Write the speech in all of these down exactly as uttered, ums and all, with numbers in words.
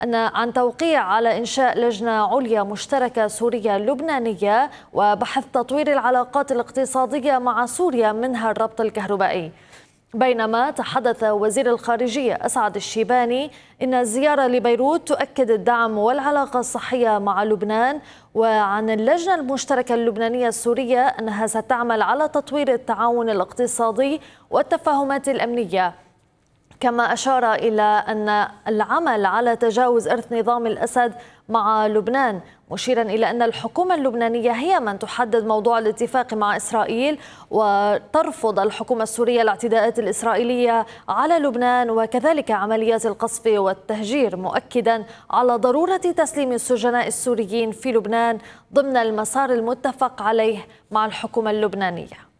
أن عن توقيع على إنشاء لجنة عليا مشتركة سورية لبنانية وبحث تطوير العلاقات الاقتصادية مع سوريا منها الربط الكهربائي. بينما تحدث وزير الخارجية أسعد الشيباني إن الزيارة لبيروت تؤكد الدعم والعلاقة الصحية مع لبنان، وعن اللجنة المشتركة اللبنانية السورية أنها ستعمل على تطوير التعاون الاقتصادي والتفاهمات الأمنية. كما أشار إلى أن العمل على تجاوز إرث نظام الأسد مع لبنان، مشيرا إلى أن الحكومة اللبنانية هي من تحدد موضوع الاتفاق مع إسرائيل، وترفض الحكومة السورية الاعتداءات الإسرائيلية على لبنان وكذلك عمليات القصف والتهجير، مؤكدا على ضرورة تسليم السجناء السوريين في لبنان ضمن المسار المتفق عليه مع الحكومة اللبنانية.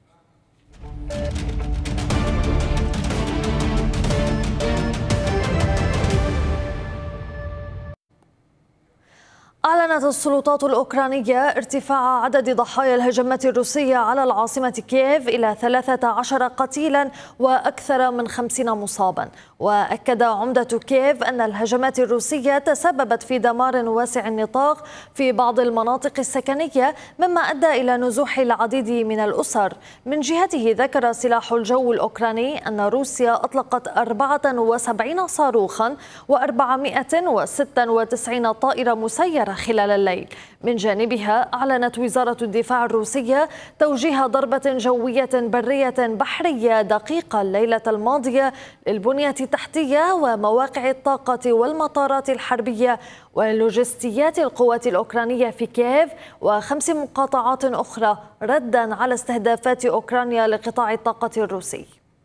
أعلنت السلطات الأوكرانية ارتفاع عدد ضحايا الهجمات الروسية على العاصمة كييف إلى ثلاثة عشر قتيلا وأكثر من خمسين مصابا. وأكد عمدة كييف أن الهجمات الروسية تسببت في دمار واسع النطاق في بعض المناطق السكنية، مما أدى إلى نزوح العديد من الأسر. من جهته ذكر سلاح الجو الأوكراني أن روسيا أطلقت أربعة وسبعين صاروخا وأربعمائة وستة وتسعين طائرة مسيرة خلال الليل. من جانبها أعلنت وزارة الدفاع الروسية توجيه ضربة جوية برية بحرية دقيقة الليلة الماضية للبنية التحتية ومواقع الطاقة والمطارات الحربية ولوجستيات القوات الأوكرانية في كييف وخمس مقاطعات أخرى، ردا على استهدافات أوكرانيا لقطاع الطاقة الروسي.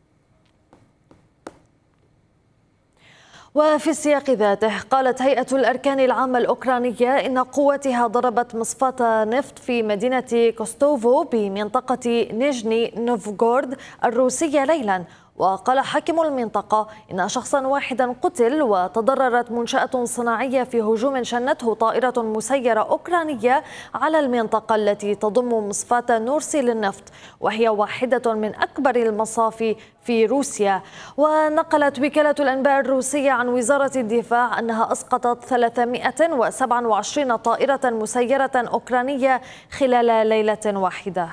وفي السياق ذاته قالت هيئة الأركان العامة الأوكرانية إن قواتها ضربت مصفاة نفط في مدينة كوستوفو بمنطقة نيجني نوفغورد الروسية ليلا. وقال حاكم المنطقة إن شخصا واحدا قتل وتضررت منشأة صناعية في هجوم شنته طائرة مسيرة أوكرانية على المنطقة التي تضم مصفاة نورسي للنفط، وهي واحدة من أكبر المصافي في روسيا. ونقلت وكالة الأنباء الروسية عن وزارة الدفاع أنها أسقطت ثلاثمائة وسبعة وعشرين طائرة مسيرة أوكرانية خلال ليلة واحدة.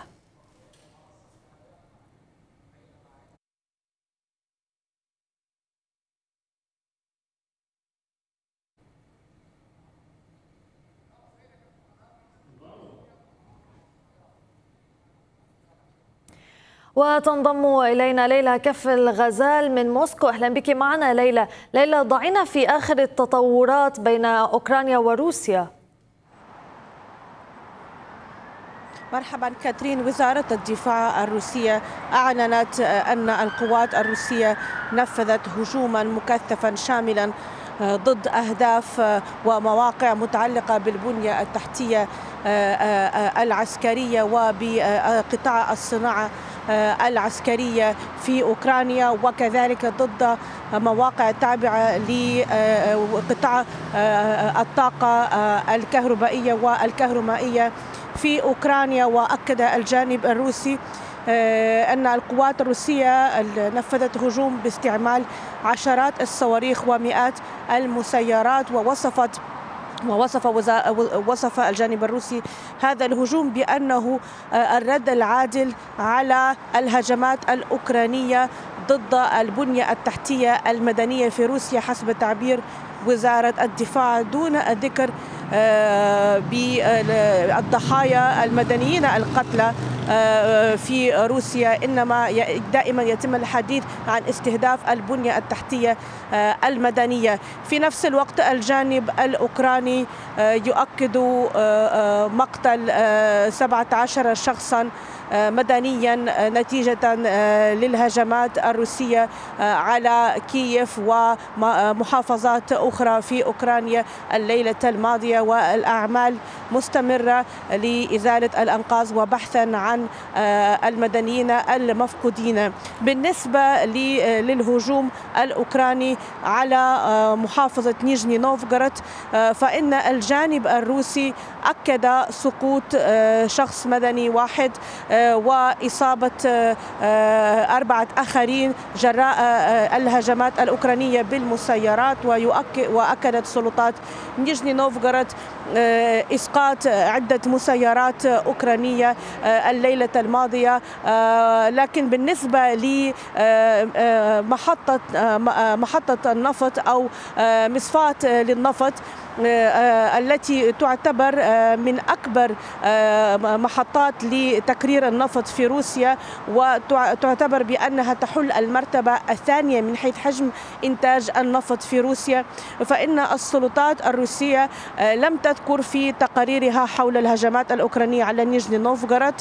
وتنضم إلينا ليلى كف الغزال من موسكو. أهلا بك معنا ليلى. ليلى، ضعينا في آخر التطورات بين أوكرانيا وروسيا. مرحبا كاترين. وزارة الدفاع الروسية أعلنت أن القوات الروسية نفذت هجوما مكثفا شاملا ضد أهداف ومواقع متعلقة بالبنية التحتية العسكرية وبقطاع الصناعة العسكرية في أوكرانيا، وكذلك ضد مواقع تابعة لقطاع الطاقة الكهربائية والكهرومائية في أوكرانيا. وأكد الجانب الروسي أن القوات الروسية نفذت هجوم باستعمال عشرات الصواريخ ومئات المسيرات، ووصفت ووصف وصف الجانب الروسي هذا الهجوم بأنه الرد العادل على الهجمات الأوكرانية ضد البنية التحتية المدنية في روسيا حسب تعبير وزارة الدفاع، دون الذكر بالضحايا المدنيين القتلى في روسيا، إنما دائما يتم الحديث عن استهداف البنية التحتية المدنية. في نفس الوقت الجانب الأوكراني يؤكد مقتل سبعة عشر شخصا مدنيا نتيجة للهجمات الروسية على كييف ومحافظات أخرى في أوكرانيا الليلة الماضية. روسيا والأعمال مستمرة لإزالة الأنقاض وبحثا عن المدنيين المفقودين. بالنسبة للهجوم الأوكراني على محافظة نيجني نوفغورود، فإن الجانب الروسي أكد سقوط شخص مدني واحد وإصابة أربعة آخرين جراء الهجمات الأوكرانية بالمسيرات. وأكدت سلطات نيجني نوفغورود إسقاط عدة مسيرات أوكرانية الليلة الماضية. لكن بالنسبة لمحطة محطة النفط أو مصفاة للنفط التي تعتبر من أكبر محطات لتكرير النفط في روسيا، وتعتبر بأنها تحل المرتبة الثانية من حيث حجم إنتاج النفط في روسيا، فإن السلطات الروسية لم تذكر في تقاريرها حول الهجمات الأوكرانية على نيجني نوفغورود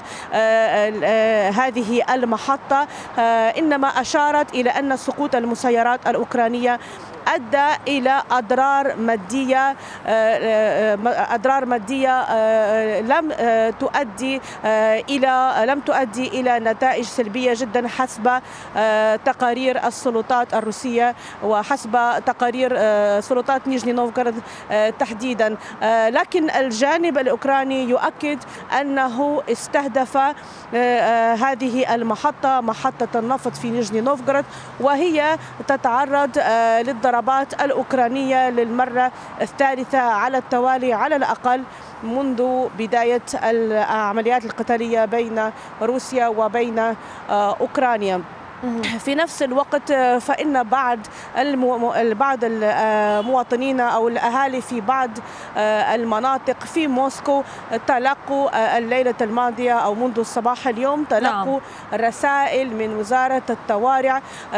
هذه المحطة، إنما أشارت إلى أن سقوط المسيرات الأوكرانية أدى إلى أضرار مادية أضرار مادية لم تؤدي إلى لم تؤدي إلى نتائج سلبية جدا حسب تقارير السلطات الروسية وحسب تقارير سلطات نيجني نوفغورود تحديدا. لكن الجانب الأوكراني يؤكد أنه استهدف هذه المحطة محطة النفط في نيجني نوفغورود، وهي تتعرض للضربات الضربات الأوكرانية للمرة الثالثة على التوالي على الأقل منذ بداية العمليات القتالية بين روسيا وبين أوكرانيا. في نفس الوقت فإن بعض بعض المواطنين أو الأهالي في بعض المناطق في موسكو تلقوا الليلة الماضية أو منذ الصباح اليوم تلقوا رسائل من وزارة الطوارئ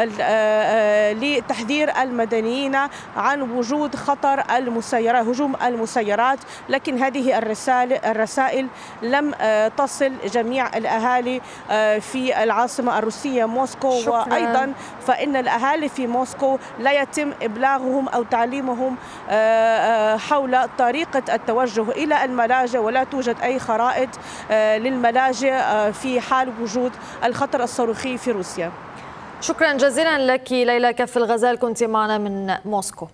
لتحذير المدنيين عن وجود خطر المسيرات هجوم المسيرات، لكن هذه الرسائل الرسائل لم تصل جميع الأهالي في العاصمة الروسية موسكو. شكرا. وأيضا فإن الأهالي في موسكو لا يتم إبلاغهم أو تعليمهم حول طريقة التوجه إلى الملاجئ، ولا توجد أي خرائط للملاجئ في حال وجود الخطر الصاروخي في روسيا. شكرا جزيلا لك ليلى كف الغزال، كنت معنا من موسكو.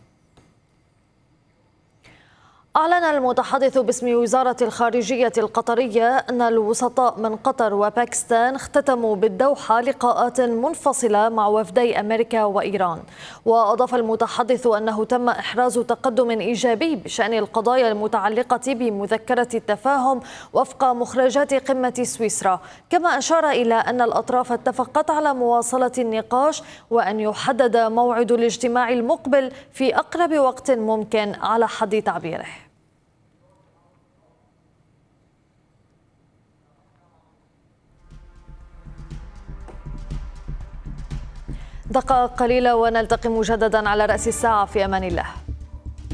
أعلن المتحدث باسم وزارة الخارجية القطرية أن الوسطاء من قطر وباكستان اختتموا بالدوحة لقاءات منفصلة مع وفدي أمريكا وإيران. وأضاف المتحدث أنه تم إحراز تقدم إيجابي بشأن القضايا المتعلقة بمذكرة التفاهم وفق مخرجات قمة سويسرا، كما أشار إلى أن الأطراف اتفقت على مواصلة النقاش وأن يحدد موعد الاجتماع المقبل في أقرب وقت ممكن على حد تعبيره. دقائق قليلة ونلتقي مجددا على رأس الساعة، في أمان الله.